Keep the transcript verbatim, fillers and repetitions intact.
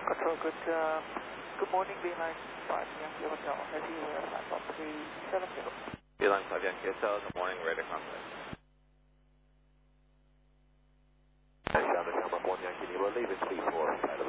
Control, good, uh, good morning, Beeline five Yankee Hotel. Heavy uh, flight one three seven zero. Beeline five Yankee Hotel, good morning, radar contact. Sound November one Yankee, you will leave in three four.